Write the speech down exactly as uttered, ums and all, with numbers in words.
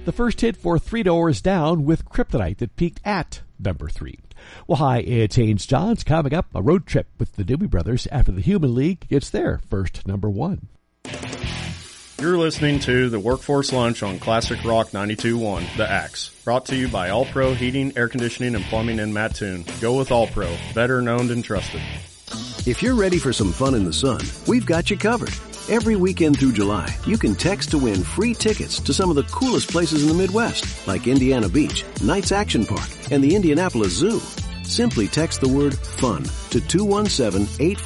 The first hit for Three Doors Down with Kryptonite that peaked at number three. Well, hi, it's Haynes Johns. Coming up, a road trip with the Doobie Brothers after the Human League gets their first number one. You're listening to the Workforce Lunch on Classic Rock ninety-two point one, The Axe. Brought to you by All Pro Heating, Air Conditioning, and Plumbing in Mattoon. Go with All Pro, better known and trusted. If you're ready for some fun in the sun, we've got you covered. Every weekend through July, you can text to win free tickets to some of the coolest places in the Midwest, like Indiana Beach, Knights Action Park, and the Indianapolis Zoo. Simply text the word FUN to two one seven eight